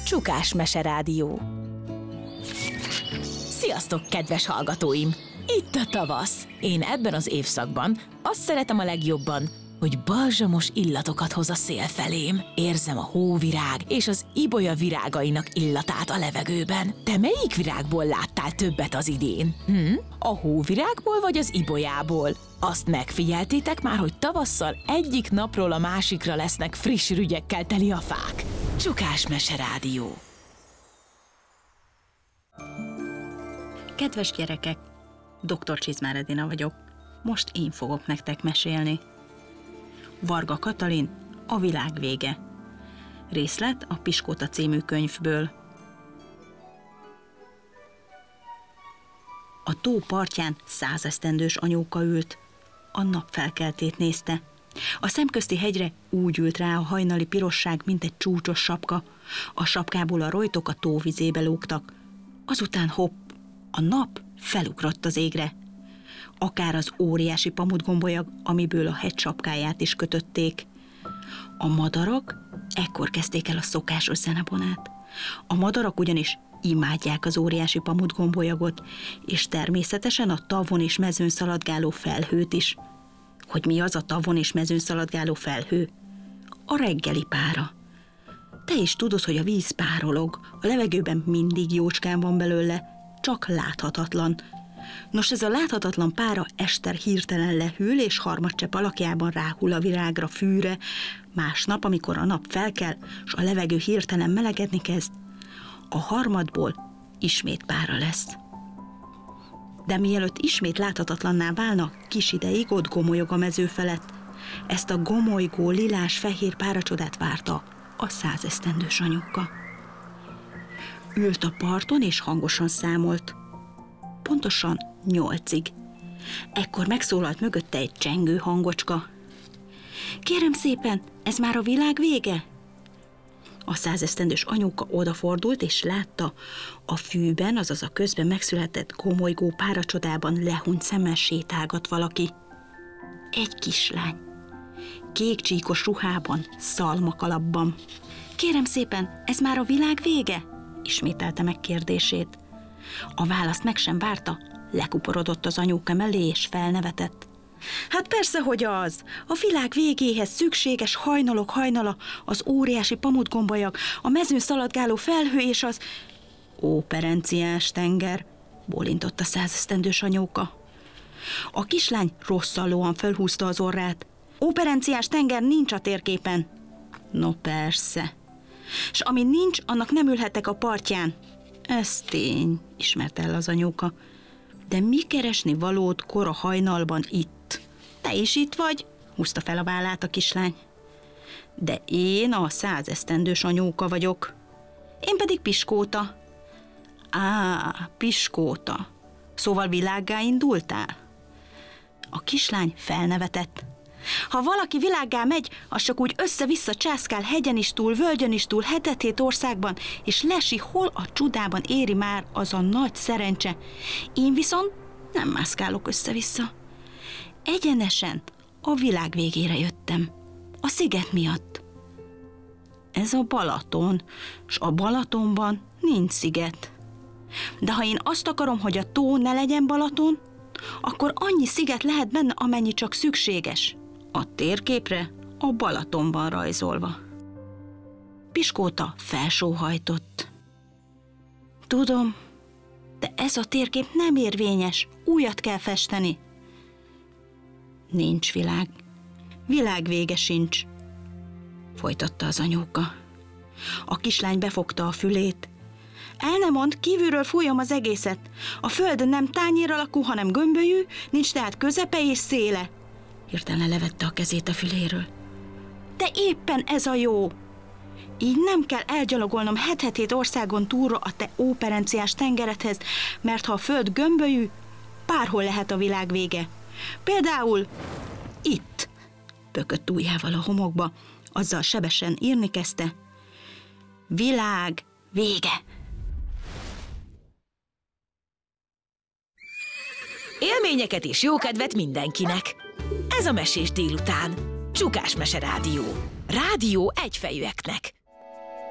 Csukás Mese Rádió. Sziasztok, kedves hallgatóim! Itt a tavasz. Én ebben az évszakban azt szeretem a legjobban, hogy balzsamos illatokat hoz a szél felém. Érzem a hóvirág és az ibolya virágainak illatát a levegőben. Te melyik virágból láttál többet az idén? A hóvirágból vagy az ibolyából? Azt megfigyeltétek már, hogy tavasszal egyik napról a másikra lesznek friss rügyekkel teli a fák? Csukás Mese Rádió. Kedves gyerekek, Dr. Csizmár Edina vagyok. Most én fogok nektek mesélni. Varga Katalin, A világ vége. Részlet a Piskóta című könyvből. A tó partján 100 esztendős anyóka ült. A napfelkeltét nézte. A szemközti hegyre úgy ült rá a hajnali pirosság, mint egy csúcsos sapka. A sapkából a rojtok a tóvizébe lógtak. Azután hopp, a nap felugrott az égre. Akár az óriási pamutgombolyag, amiből a hegy sapkáját is kötötték. A madarak ekkor kezdték el a szokásos zenebonát. A madarak ugyanis imádják az óriási pamutgombolyagot, és természetesen a tavon és mezőn szaladgáló felhőt is. Hogy mi az a tavon és mezőn szaladgáló felhő? A reggeli pára. Te is tudod, hogy a víz párolog, a levegőben mindig jócskán van belőle, csak láthatatlan. Nos, ez a láthatatlan pára este hirtelen lehűl, és harmadcsepp alakjában ráhull a virágra, fűre. Másnap, amikor a nap felkel, és a levegő hirtelen melegedni kezd, a harmadból ismét pára lesz. De mielőtt ismét láthatatlanná válna, kis ideig ott gomolyog a mező felett. Ezt a gomolygó, lilás-fehér páracsodát várta a 100 esztendős anyuka. Ült a parton, és hangosan számolt. Pontosan 8-ig. Ekkor megszólalt mögötte egy csengő hangocska. Kérem szépen, ez már a világ vége? A 100 esztendős anyuka odafordult, és látta, a fűben, azaz a közben megszületett gomolygó páracsodában lehunyt szemmel sétálgat valaki. Egy kislány. Kék csíkos ruhában, szalmakalapban. Kérem szépen, ez már a világ vége? Ismételte meg kérdését. A választ meg sem várta, lekuporodott az anyóka mellé, és felnevetett. Hát persze, hogy az! A világ végéhez szükséges hajnalok hajnala, az óriási pamutgombolyag, a mezőn szaladgáló felhő és az óperenciás tenger, bólintott a 100 esztendős anyóka. A kislány rosszallóan felhúzta az orrát. Óperenciás tenger nincs a térképen. No persze. S ami nincs, annak nem ülhetek a partján. Ez tény, ismerte el az anyóka. De mi keresni valód kora hajnalban itt? Te is itt vagy? Húzta fel a vállát a kislány. De én a 100 esztendős anyóka vagyok. Én pedig Piskóta. Á, Piskóta. Szóval világgá indultál? A kislány felnevetett. Ha valaki világgá megy, az csak úgy össze-vissza császkál hegyen is túl, völgyön is túl, hetet-hét országban, és lesi, hol a csodában éri már az a nagy szerencse. Én viszont nem mászkálok össze-vissza. Egyenesen a világ végére jöttem. A sziget miatt. Ez a Balaton, s a Balatonban nincs sziget. De ha én azt akarom, hogy a tó ne legyen Balaton, akkor annyi sziget lehet benne, amennyi csak szükséges. A térképre a Balaton van rajzolva. Piskóta felsóhajtott. Tudom, de ez a térkép nem érvényes, újat kell festeni. Nincs világ. Világ vége sincs, folytatta az anyóka. A kislány befogta a fülét. El nem mond, kívülről fújom az egészet. A föld nem tányér alakú, hanem gömbölyű, nincs tehát közepe és széle. Hirtelen levette a kezét a füléről. De éppen ez a jó! Így nem kell elgyalogolnom het-hét országon túlra a te óperenciás tengeredhez, mert ha a föld gömbölyű, bárhol lehet a világ vége. Például itt, pökött ujjával a homokba, azzal sebesen írni kezdte. Világ vége! Élményeket és jókedvet mindenkinek! Ez a Mesés délután. Csukás Mese Rádió. Rádió egyfejűeknek.